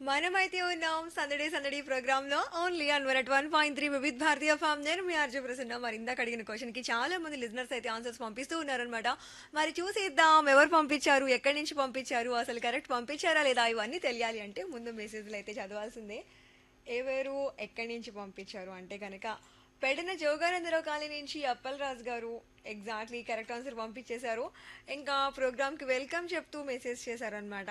మనమైతే ఉన్నాం సందడి సందడి ప్రోగ్రామ్ లో only an 101.3 Vividh Bharatiya form. నేను మీ ఆర్జే ప్రసన్న. మరి ఇందాక అడిగిన క్వశ్చన్ కి చాలా మంది లిజనర్స్ అయితే ఆన్సర్స్ పంపిస్తూ ఉన్నారనమాట. మరి చూసేద్దాం ఎవరు పంపించారు, ఎక్కడి నుంచి పంపించారు, అసలు కరెక్ట్ పంపించారా లేదా ఇవన్నీ తెలియాలి అంటే ముందు మెసేజ్లు అయితే చదవాల్సిందే. ఎవరు ఎక్కడి నుంచి పంపించారు అంటే కనుక పెడన జోగానందరావు కాలనీ నుంచి అప్పల్ రాజ్ గారు ఎగ్జాక్ట్లీ కరెక్ట్ ఆన్సర్ పంపించేశారు. ఇంకా ప్రోగ్రామ్కి వెల్కమ్ చెప్తూ మెసేజ్ చేశారనమాట.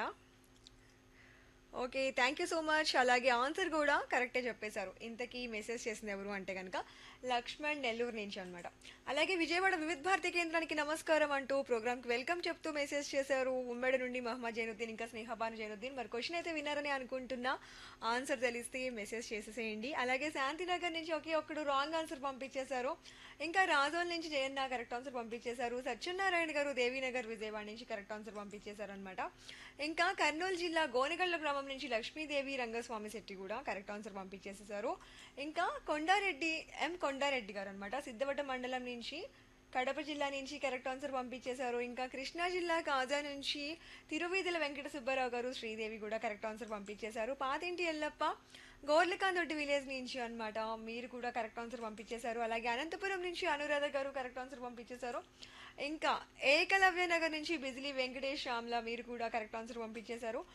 Okay, thank you so much. అలాగే ఆన్సర్ కూడా కరెక్టే చెప్పేశారు. ఇంతకీ మెసేజ్ చేసింది ఎవరు అంటే కనుక లక్ష్మణ్ నెల్లూరు నుంచి అనమాట. అలాగే విజయవాడ వివిధ భారతి కేంద్రానికి నమస్కారం అంటూ ప్రోగ్రామ్కి వెల్కమ్ చెప్తూ మెసేజ్ చేశారు ఉమ్మడి నుండి మహమ్మద్ జైనుద్దీన్ ఇంకా స్నేహబాను జైనుద్దీన్. మరి క్వశ్చన్ అయితే విన్నారని అనుకుంటున్నా. ఆన్సర్ తెలిస్తే మెసేజ్ చేసేసేయండి. అలాగే శాంతినగర్ నుంచి ఒకే ఒక్కడు రాంగ్ ఆన్సర్ పంపించేశారు. ఇంకా రాజోల్ నుంచి జయన్న కరెక్ట్ ఆన్సర్ పంపించేశారు. సత్యనారాయణ గారు దేవీనగర్ విజయవాడ నుంచి కరెక్ట్ ఆన్సర్ పంపించేశారు అనమాట. ఇంకా కర్నూలు జిల్లా గోనెగళ్ల గ్రామం నుంచి లక్ష్మీదేవి రంగస్వామి శెట్టి కూడా కరెక్ట్ ఆన్సర్ పంపించేసేసారు. ఇంకా కొండారెడ్డి గారు అనమాట సిద్ధవట మండలం నుంచి కడప జిల్లా నుంచి కరెక్ట్ ఆన్సర్ పంపించేశారు. ఇంకా కృష్ణా జిల్లా కాజా నుంచి తిరువీధుల వెంకట సుబ్బారావు గారు శ్రీదేవి కూడా కరెక్ట్ ఆన్సర్ పంపించేశారు. పాతింటి ఎల్లప్ప గోర్లకాందొడ్డి విలేజ్ నుంచి అన్నమాట, మీరు కూడా కరెక్ట్ ఆన్సర్ పంపించేశారు. అలాగే అనంతపురం నుంచి అనురాధ గారు కరెక్ట్ ఆన్సర్ పంపించేశారు. ఇంకా ఏకలవ్య నగర్ నుంచి బిజిలీ వెంకటేష్ శ్యామ్ల మీరు కూడా కరెక్ట్ ఆన్సర్ పంపించేశారు.